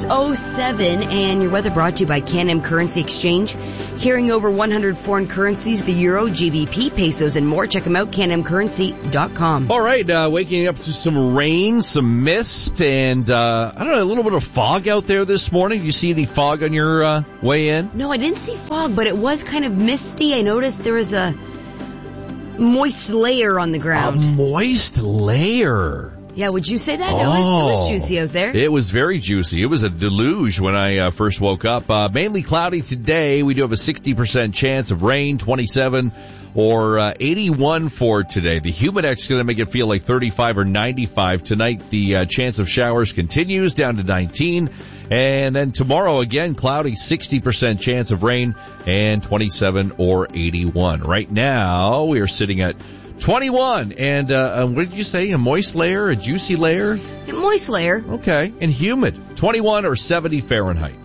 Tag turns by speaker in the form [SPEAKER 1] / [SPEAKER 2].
[SPEAKER 1] 607, and your weather brought to you by Can-Am Currency Exchange. Carrying over 100 foreign currencies, the euro, GBP, pesos, and more. Check them out, canamcurrency.com.
[SPEAKER 2] All right, waking up to some rain, some mist, and, I don't know, a little bit of fog out there this morning. Do you see any fog on your way in?
[SPEAKER 1] No, I didn't see fog, but it was kind of misty. I noticed there was a moist layer on the ground.
[SPEAKER 2] A moist layer.
[SPEAKER 1] Yeah, would you say that? It was juicy out there.
[SPEAKER 2] It was very juicy. It was a deluge when I first woke up. Mainly cloudy today. We do have a 60% chance of rain, 27 or 81 for today. The Humidex is going to make it feel like 35 or 95. Tonight, the chance of showers continues down to 19. And then tomorrow, again, cloudy, 60% chance of rain, and 27 or 81. Right now, we are sitting at 21, and what did you say? A moist layer, a juicy layer?
[SPEAKER 1] A moist layer.
[SPEAKER 2] Okay, and humid, 21 or 70 Fahrenheit.